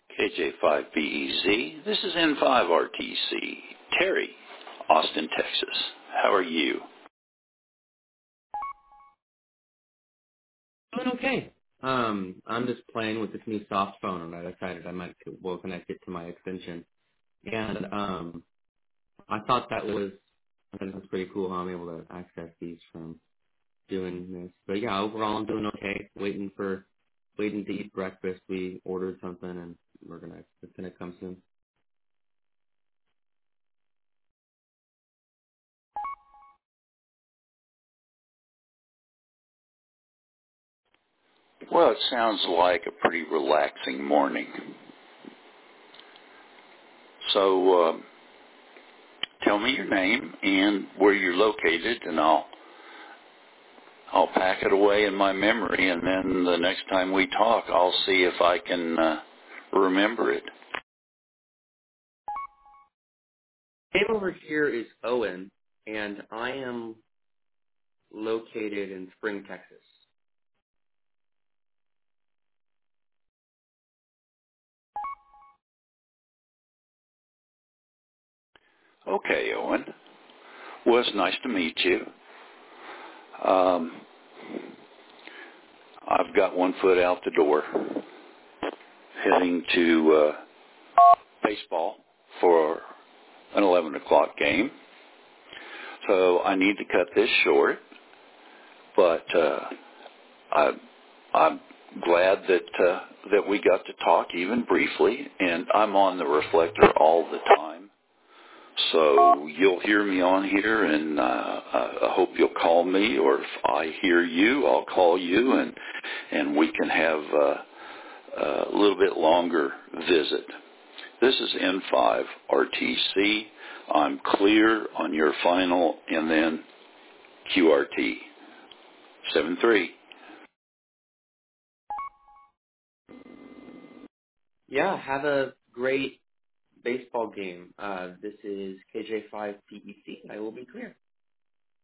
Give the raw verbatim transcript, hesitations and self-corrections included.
K J five B E Z. This is N five R T C. Terry, Austin, Texas. How are you? Doing okay. Um, I'm just playing with this new soft phone, and I decided I might co- well connect it to my extension. And um, I thought that was I thought it was pretty cool how I'm able to access these from doing this. But yeah, overall I'm doing okay. Waiting for waiting to eat breakfast. We ordered something, and we're gonna it's gonna come soon. Well, it sounds like a pretty relaxing morning. So, uh, tell me your name and where you're located, and I'll I'll pack it away in my memory, and then the next time we talk, I'll see if I can uh, remember it. Name over here is Owen, and I am located in Spring, Texas. Okay, Owen. Well, it's nice to meet you. Um, I've got one foot out the door, heading to uh, baseball for an eleven o'clock game. So I need to cut this short, but uh, I, I'm glad that uh, that we got to talk even briefly, and I'm on the reflector all the time. So you'll hear me on here, and uh, I hope you'll call me, or if I hear you, I'll call you, and and we can have uh, a little bit longer visit. This is N five R T C. I'm clear on your final, and then Q R T seven three. Yeah, have a great baseball game. Uh, this is K J five P E C. I will be clear.